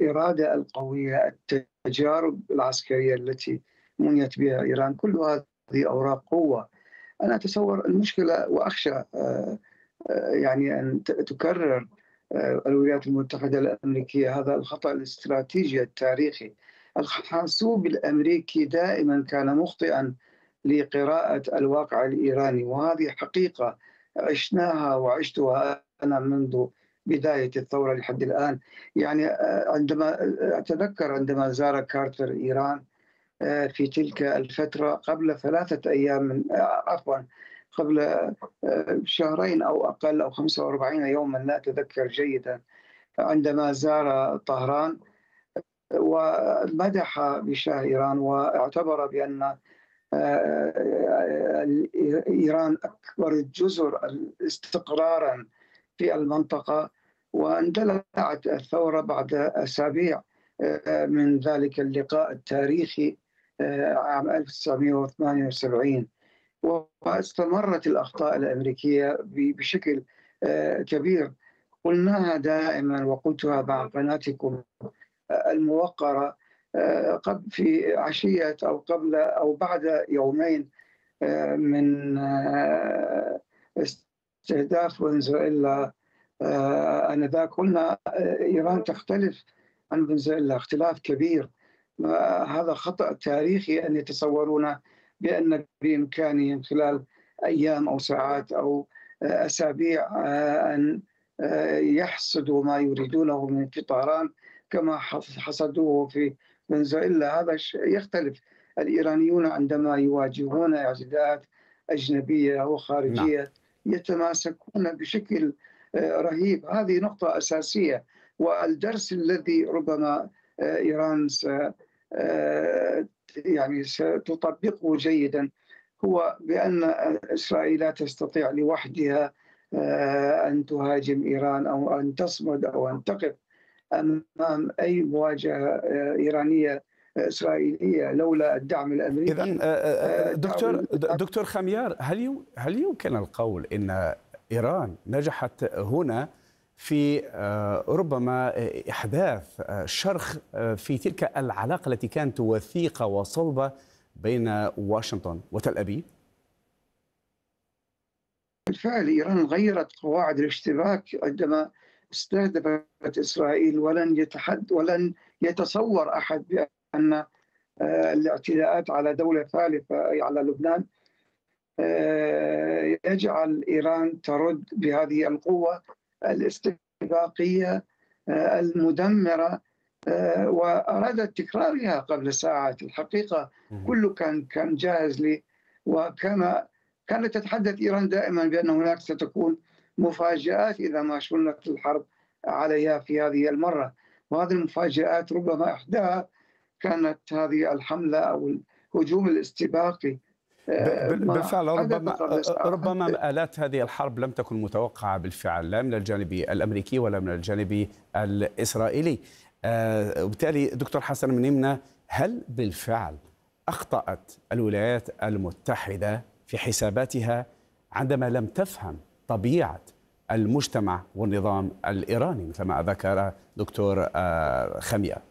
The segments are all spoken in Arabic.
الإرادة القوية، التجارب العسكرية التي منيت بها إيران، كل هذه أوراق قوة. أنا أتصور المشكلة وأخشى يعني أن تكرر الولايات المتحدة الأمريكية هذا الخطأ الاستراتيجي التاريخي. الحاسوب الأمريكي دائما كان مخطئا لقراءة الواقع الإيراني، وهذه حقيقة عشناها وعشتها أنا منذ بداية الثورة لحد الآن. يعني عندما أتذكر عندما زار كارتر إيران في تلك الفترة قبل 3 أيام من عفوا قبل شهرين أو أقل أو 45 يوما، لا أتذكر جيدا، عندما زار طهران ومدح بشاه إيران واعتبر بأن إيران أكبر الجزر استقرارا في المنطقة. واندلعت الثورة بعد أسابيع من ذلك اللقاء التاريخي عام 1978. واستمرت الأخطاء الأمريكية بشكل كبير، قلناها دائما وقلتها مع قناتكم الموقرة قبل في عشية أو قبل أو بعد يومين من استهداف فنزويلا. آنذاك قلنا إيران تختلف عن فنزويلا اختلاف كبير. هذا خطأ تاريخي أن يتصورون بأن بإمكانهم خلال أيام أو ساعات أو أسابيع أن يحصدوا ما يريدونه في طهران كما حصدوه في فنزويلا. هذا يختلف. الإيرانيون عندما يواجهون اعتداءات أجنبية وخارجية يتماسكون بشكل رهيب. هذه نقطة أساسية. والدرس الذي ربما إيران يعني ستطبقه جيدا هو بأن إسرائيل لا تستطيع لوحدها أن تهاجم إيران أو أن تصمد أو أن تقف أمام أي مواجهة إيرانية إسرائيلية لولا الدعم الأمريكي. إذن دكتور خميار، هل يمكن القول أن إيران نجحت هنا في ربما إحداث شرخ في تلك العلاقة التي كانت وثيقة وصلبة بين واشنطن وتل أبيب؟ بالفعل إيران غيرت قواعد الاشتباك عندما استهدفت إسرائيل، ولن يتصور أحد بأن الاعتداءات على دولة ثالثة أي على لبنان يجعل إيران ترد بهذه القوة الاستباقية المدمرة، وأرادت تكرارها قبل ساعات. الحقيقة كله كان جاهز لي، كانت تتحدث إيران دائما بأن هناك ستكون مفاجآت إذا ما شنت الحرب عليها في هذه المرة. وهذه المفاجآت ربما إحداها كانت هذه الحملة أو الهجوم الاستباقي. بالفعل ربما مآلات هذه الحرب لم تكن متوقعة بالفعل، لا من الجانب الأمريكي ولا من الجانب الإسرائيلي. وبالتالي دكتور حسن منيمنة، هل بالفعل أخطأت الولايات المتحدة في حساباتها عندما لم تفهم طبيعة المجتمع والنظام الإيراني مثل ما ذكر دكتور خميار؟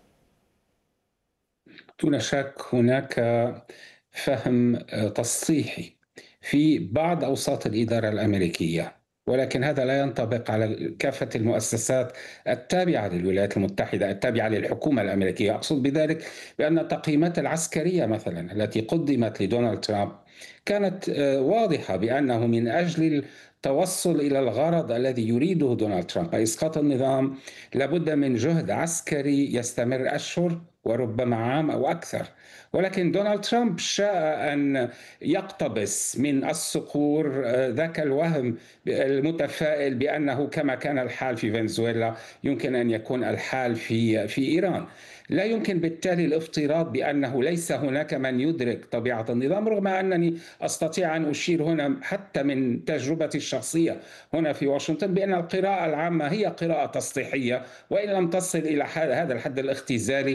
دون شك هناك فهم تصحيحي في بعض أوساط الإدارة الأمريكية، ولكن هذا لا ينطبق على كافة المؤسسات التابعة للولايات المتحدة، التابعة للحكومة الأمريكية. أقصد بذلك بأن التقييمات العسكرية مثلا التي قدمت لدونالد ترامب كانت واضحة بأنه من أجل التوصل إلى الغرض الذي يريده دونالد ترامب، إسقاط النظام، لابد من جهد عسكري يستمر أشهر وربما عام أو أكثر. ولكن دونالد ترامب شاء أن يقتبس من الصقور ذاك الوهم المتفائل بأنه كما كان الحال في فنزويلا يمكن أن يكون الحال في إيران. لا يمكن بالتالي الافتراض بأنه ليس هناك من يدرك طبيعة النظام، رغم أنني أستطيع أن أشير هنا حتى من تجربتي الشخصية هنا في واشنطن بأن القراءة العامة هي قراءة تسطيحية، وإن لم تصل إلى هذا الحد الاختزالي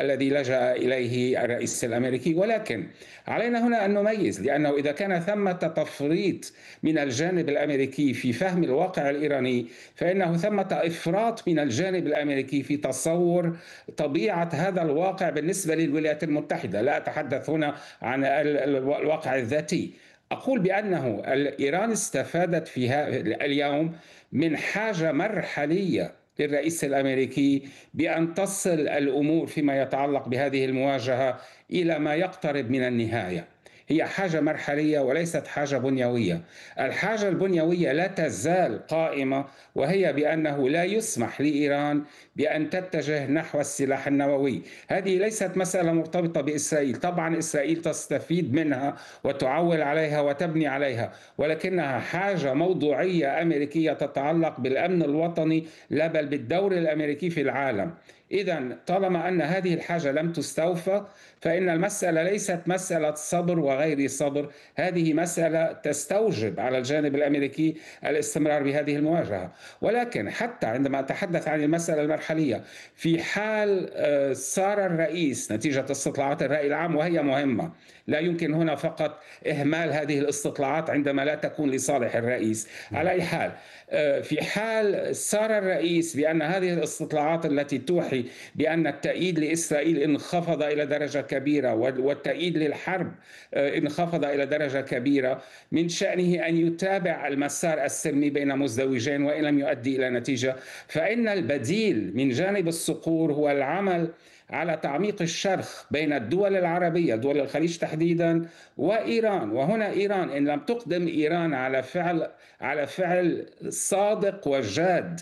الذي لجأ إليه الرئيس الأمريكي، ولكن علينا هنا أن نميز، لأنه إذا كان ثمة تفريط من الجانب الأمريكي في فهم الواقع الإيراني، فإنه ثمة إفراط من الجانب الأمريكي في تصور طبيعة هذا الواقع بالنسبة للولايات المتحدة. لا أتحدث هنا عن الواقع الذاتي. أقول بأنه إيران استفادت في اليوم من حاجة مرحلية للرئيس الأمريكي بأن تصل الأمور فيما يتعلق بهذه المواجهة إلى ما يقترب من النهاية. هي حاجة مرحلية وليست حاجة بنيوية. الحاجة البنيوية لا تزال قائمة، وهي بأنه لا يسمح لإيران بأن تتجه نحو السلاح النووي. هذه ليست مسألة مرتبطة بإسرائيل، طبعا إسرائيل تستفيد منها وتعول عليها وتبني عليها، ولكنها حاجة موضوعية أمريكية تتعلق بالأمن الوطني لا بل بالدور الأمريكي في العالم. إذن طالما أن هذه الحاجة لم تستوفى، فإن المسألة ليست مسألة صبر وغير صبر، هذه مسألة تستوجب على الجانب الأمريكي الاستمرار بهذه المواجهة. ولكن حتى عندما أتحدث عن المسألة المرحلية، في حال صار الرئيس نتيجة استطلاعات الرأي العام، وهي مهمة، لا يمكن هنا فقط إهمال هذه الاستطلاعات عندما لا تكون لصالح الرئيس. على أي حال، في حال صار الرئيس بأن هذه الاستطلاعات التي توحي بأن التأييد لإسرائيل انخفض إلى درجة كبيرة والتأييد للحرب انخفض إلى درجة كبيرة، من شأنه أن يتابع المسار السلمي بين مزدوجين، وإن لم يؤدي إلى نتيجة فإن البديل من جانب الصقور هو العمل على تعميق الشرخ بين الدول العربية، دول الخليج تحديدا، وإيران. وهنا إيران إن لم تقدم إيران على فعل صادق وجاد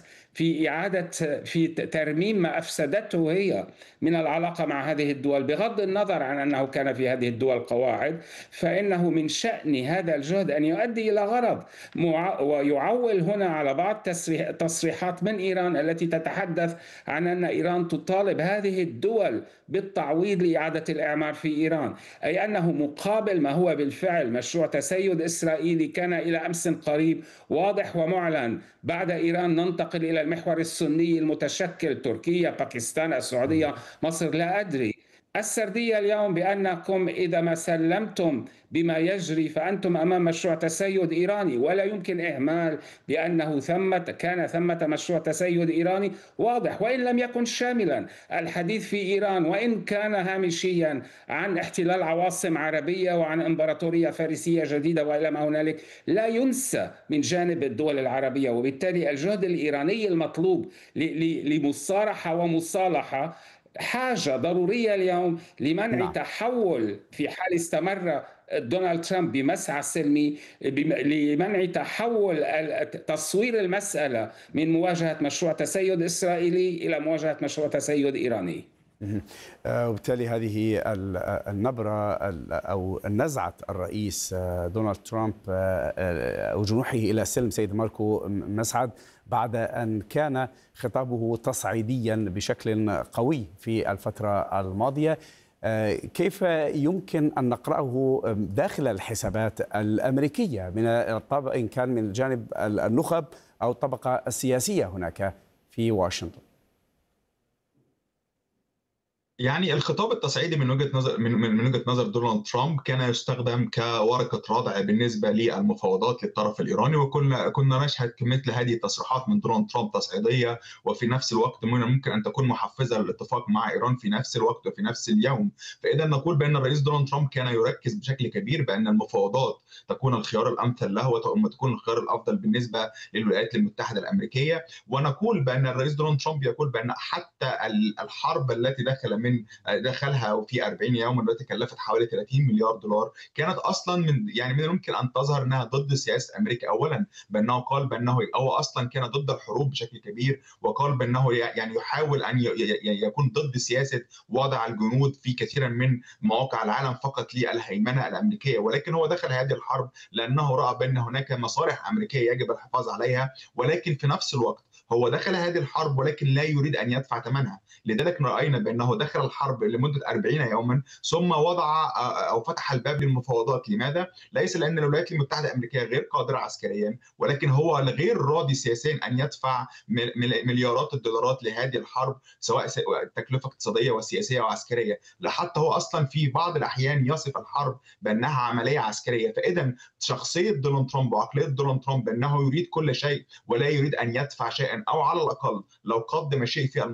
في ترميم ما أفسدته هي من العلاقة مع هذه الدول، بغض النظر عن أنه كان في هذه الدول قواعد، فإنه من شأن هذا الجهد أن يؤدي إلى غرض. ويعول هنا على بعض تصريحات من إيران التي تتحدث عن أن إيران تطالب هذه الدول بالتعويض لإعادة الإعمار في إيران، أي أنه مقابل ما هو بالفعل مشروع تسيد إسرائيلي كان إلى أمس قريب واضح ومعلن. بعد إيران ننتقل إلى المحور السني المتشكل، تركيا، باكستان، السعودية، مصر، لا أدري. السردية اليوم بأنكم إذا ما سلمتم بما يجري فأنتم أمام مشروع تسيد إيراني، ولا يمكن إهمال بأنه كان ثمة مشروع تسيد إيراني واضح، وإن لم يكن شاملا. الحديث في إيران وإن كان هامشيا عن احتلال عواصم عربية وعن إمبراطورية فارسية جديدة وإلى ما هنالك، لا ينسى من جانب الدول العربية. وبالتالي الجهد الإيراني المطلوب لمصارحة ومصالحة حاجة ضرورية اليوم لمنع تحول، في حال استمر دونالد ترامب بمسعى سلمي، لمنع تحول تصوير المسألة من مواجهة مشروع تسيد إسرائيلي إلى مواجهة مشروع تسيد إيراني. وبالتالي هذه النبرة أو نزعة الرئيس دونالد ترامب أو جنوحه إلى سلم سيد ماركو مسعد بعد أن كان خطابه تصعيديا بشكل قوي في الفترة الماضية، كيف يمكن أن نقرأه داخل الحسابات الأمريكية من الطابع إن كان من جانب النخب أو الطبقة السياسية هناك في واشنطن؟ يعني الخطاب التصعيدي من وجهة نظر دونالد ترامب كان يستخدم كورقة ردع بالنسبة للمفاوضات للطرف الإيراني، وكنا نشهد مثل هذه التصريحات من دونالد ترامب تصعيدية، وفي نفس الوقت ممكن أن تكون محفزة للاتفاق مع إيران في نفس الوقت وفي نفس اليوم. فإذا نقول بأن الرئيس دونالد ترامب كان يركز بشكل كبير بأن المفاوضات تكون الخيار الأمثل له وتكون الخيار الأفضل بالنسبة للولايات المتحدة الأمريكية. ونقول بأن الرئيس دونالد ترامب يقول بأن حتى الحرب التي دخلها في 40 يوما التي كلفت حوالي 30 مليار دولار كانت اصلا من الممكن ان تظهر انها ضد سياسه امريكا. اولا بانه قال بانه هو اصلا كان ضد الحروب بشكل كبير، وقال بانه يعني يحاول ان يكون ضد سياسه وضع الجنود في كثيرا من مواقع العالم فقط للهيمنه الامريكيه، ولكن هو دخل هذه الحرب لانه راى بان هناك مصالح امريكيه يجب الحفاظ عليها، ولكن في نفس الوقت هو دخل هذه الحرب ولكن لا يريد أن يدفع ثمنها. لذلك رأينا بأنه دخل الحرب لمدة 40 يوما ثم وضع أو فتح الباب للمفاوضات. لماذا؟ ليس لأن الولايات المتحدة الأمريكية غير قادرة عسكريا، ولكن هو غير راضي سياسيا أن يدفع مليارات الدولارات لهذه الحرب، سواء تكلفة اقتصادية وسياسية وعسكرية. حتى هو أصلا في بعض الأحيان يصف الحرب بأنها عملية عسكرية. فإذا شخصية دونالد ترامب وعقلية دونالد ترامب بأنه يريد كل شيء ولا يريد أن يدفع شيئا، أو على الأقل لو قدم شيء في